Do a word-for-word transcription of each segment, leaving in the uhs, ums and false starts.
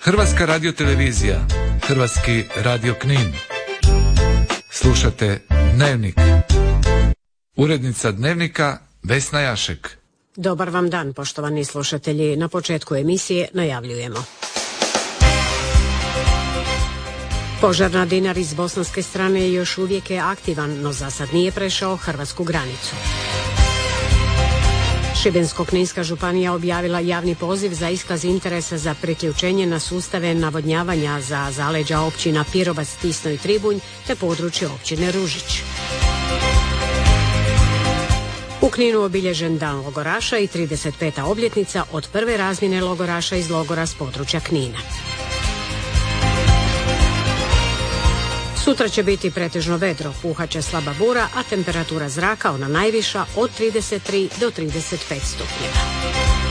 Hrvatska radiotelevizija, Hrvatski radio Knin. Slušate Dnevnik. Urednica Dnevnika Vesna Jašek. Dobar vam dan, poštovani slušatelji. Na početku emisije najavljujemo. Požar na Dinari s bosanske strane još uvijek je aktivan, no za sad nije prešao hrvatsku granicu. Šibensko-kninska županija objavila javni poziv za iskaz interesa za priključenje na sustave navodnjavanja za zaleđa općina Pirovac, Tisno i Tribunj te područje općine Ružić. U Kninu obilježen dan logoraša i trideset peta obljetnica od prve razmjene logoraša iz logora s područja Knina. Sutra će biti pretežno vedro, puhat će slaba bura, a temperatura zraka, ona najviša, od trideset tri do trideset pet stupnjeva.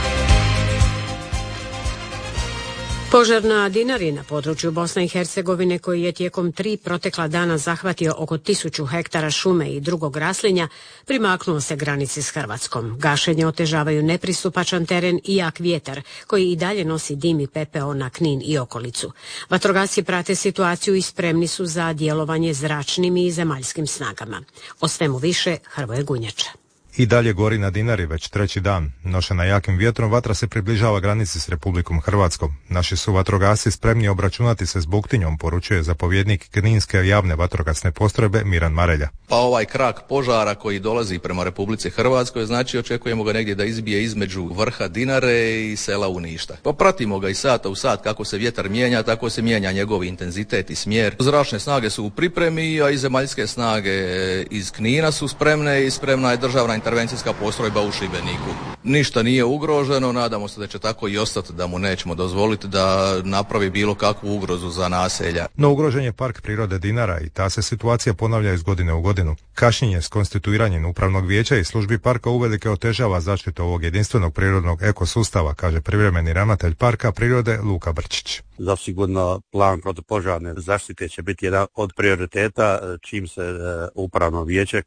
Požar na Dinari na području Bosne i Hercegovine, koji je tijekom tri protekla dana zahvatio oko tisuću hektara šume i drugog raslinja, primaknuo se granici s Hrvatskom. Gašenje otežavaju nepristupačan teren i jak vjetar, koji i dalje nosi dim i pepeo na Knin i okolicu. Vatrogasci prate situaciju i spremni su za djelovanje zračnim i zemaljskim snagama. O svemu više Hrvoje Gunjača. I dalje gori na Dinari već treći dan. Nošena jakim vjetrom, vatra se približava granici s Republikom Hrvatskom. Naši su vatrogasci spremni obračunati se s buktinjom, poručuje zapovjednik Kninske javne vatrogasne postrojbe Miran Marelja. Pa ovaj krak požara koji dolazi prema Republici Hrvatskoj, znači očekujemo ga negdje da izbije između vrha Dinare i sela Uništa. Pa pratimo ga iz sata u sat, kako se vjetar mijenja, tako se mijenja njegov intenzitet i smjer. Zračne snage su u pripremi, a i zemaljske snage iz Knina su spremne i spremna je državna intervencijska postrojba u Šibeniku. Ništa nije ugroženo, nadamo se da će tako i ostati, da mu nećemo dozvoliti da napravi bilo kakvu ugrozu za naselja. No ugrožen je park prirode Dinara i ta se situacija ponavlja iz godine u godinu. Kašnjenje s konstituiranjem upravnog vijeća i službi parka uvelike otežava zaštitu ovog jedinstvenog prirodnog ekosustava, kaže privremeni ravnatelj parka prirode Luka Brčić. Zasigurno plan protupožarne zaštite će biti jedan od prioriteta čim se upravno vijeće